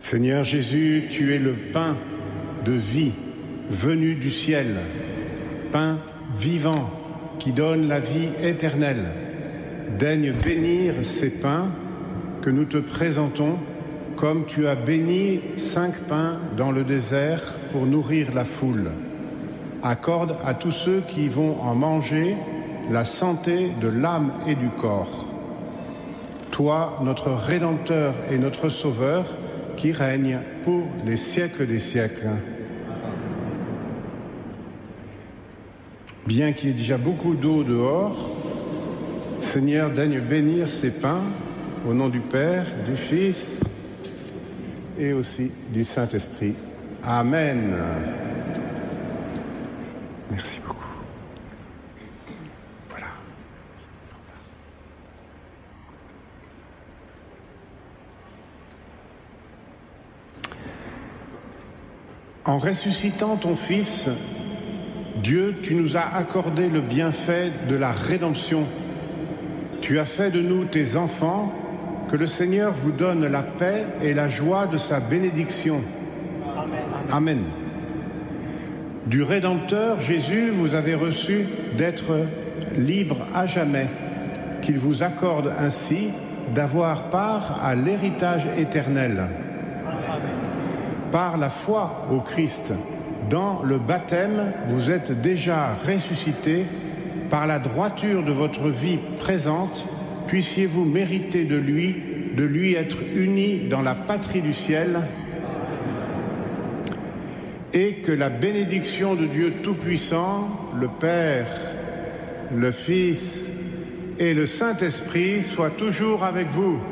Seigneur Jésus, tu es le pain de vie venu du ciel, pain vivant qui donne la vie éternelle. Daigne bénir ces pains que nous te présentons comme tu as béni 5 pains dans le désert pour nourrir la foule. Accorde à tous ceux qui vont en manger la santé de l'âme et du corps. Toi, notre Rédempteur et notre Sauveur, qui règne pour les siècles des siècles. Bien qu'il y ait déjà beaucoup d'eau dehors, Seigneur, daigne bénir ces pains au nom du Père, du Fils et aussi du Saint-Esprit. Amen. Merci beaucoup. Voilà. En ressuscitant ton Fils, Dieu, tu nous as accordé le bienfait de la rédemption. Tu as fait de nous tes enfants, que le Seigneur vous donne la paix et la joie de sa bénédiction. Amen. Amen. Du Rédempteur, Jésus, vous avez reçu d'être libre à jamais, qu'il vous accorde ainsi d'avoir part à l'héritage éternel. Amen. Par la foi au Christ, dans le baptême, vous êtes déjà ressuscités. Par la droiture de votre vie présente, puissiez-vous mériter de lui être unis dans la patrie du ciel, et que la bénédiction de Dieu Tout-Puissant, le Père, le Fils et le Saint-Esprit soit toujours avec vous.